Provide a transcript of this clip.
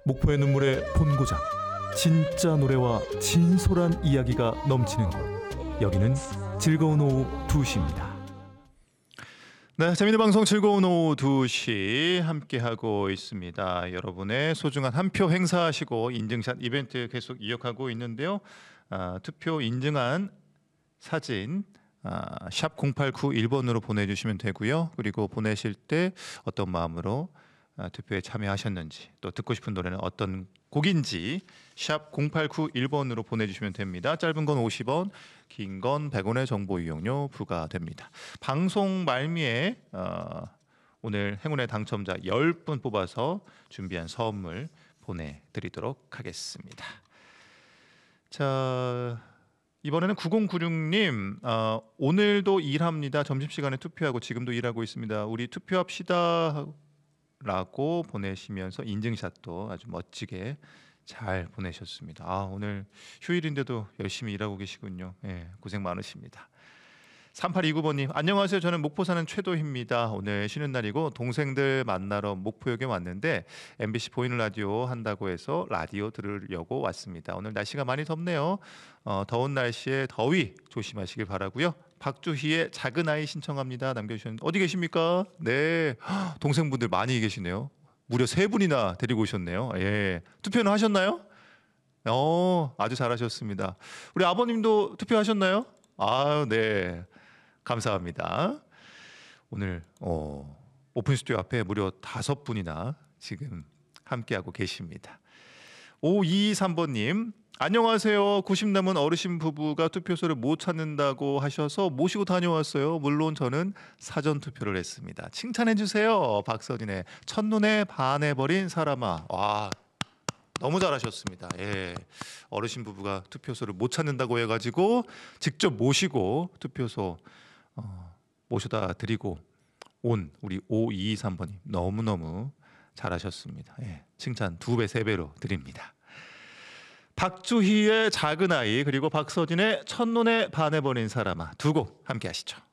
목포의 눈물의 본고장, 진짜 노래와 진솔한 이야기가 넘치는 곳, 여기는 즐거운 오후 2시입니다. 네, 재미있는 방송 즐거운 오후 2시 함께하고 있습니다. 여러분의 소중한 한 표 행사하시고 인증샷 이벤트 계속 이어가고 있는데요. 투표 인증한 사진 샵 0891번으로 보내주시면 되고요. 그리고 보내실 때 어떤 마음으로 투표에 참여하셨는지, 또 듣고 싶은 노래는 어떤 곡인지 샵 0891번으로 보내주시면 됩니다. 짧은 건 50원, 긴 건 100원의 정보 이용료 부과됩니다. 방송 말미에 오늘 행운의 당첨자 10분 뽑아서 준비한 선물 보내드리도록 하겠습니다. 자, 이번에는 9096님, 오늘도 일합니다. 점심시간에 투표하고 지금도 일하고 있습니다. 우리 투표합시다 라고 보내시면서 인증샷도 아주 멋지게 잘 보내셨습니다. 오늘 휴일인데도 열심히 일하고 계시군요. 고생 많으십니다. 3829번님, 안녕하세요. 저는 목포 사는 최도희입니다. 오늘 쉬는 날이고 동생들 만나러 목포역에 왔는데 MBC 보이는 라디오 한다고 해서 라디오 들으려고 왔습니다. 오늘 날씨가 많이 덥네요. 더운 날씨에 더위 조심하시길 바라고요. 박주희의 작은 아이 신청합니다. 남겨주셨는데 어디 계십니까? 네, 동생분들 많이 계시네요. 무려 3분이나 데리고 오셨네요. 투표는 하셨나요? 아주 잘하셨습니다. 우리 아버님도 투표하셨나요? 네, 감사합니다. 오늘 오픈 스튜디오 앞에 무려 5분이나 지금 함께하고 계십니다. 5223번님, 안녕하세요. 90 넘은 어르신 부부가 투표소를 못 찾는다고 하셔서 모시고 다녀왔어요. 물론 저는 사전 투표를 했습니다. 칭찬해 주세요. 박서진의 첫눈에 반해버린 사람아. 너무 잘하셨습니다. 어르신 부부가 투표소를 못 찾는다고 해가지고 직접 모시고 투표소 모셔다 드리고 온 우리 5223번님 너무너무 잘하셨습니다. 칭찬 2배, 3배로 드립니다. 박주희의 작은 아이, 그리고 박서진의 첫눈에 반해버린 사람아, 두 곡 함께 하시죠.